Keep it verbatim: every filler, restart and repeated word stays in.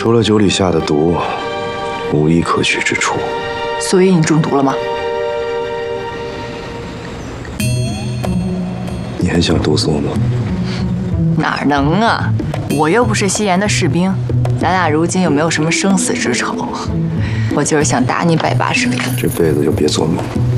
除了酒里下的毒，无一可取之处。 所以你中毒了吗？ 你很想毒死我吗？ 哪能啊！我又不是西炎的士兵，咱俩如今又没有什么生死之仇。我就是想打你百八十脸。 这辈子就别做梦。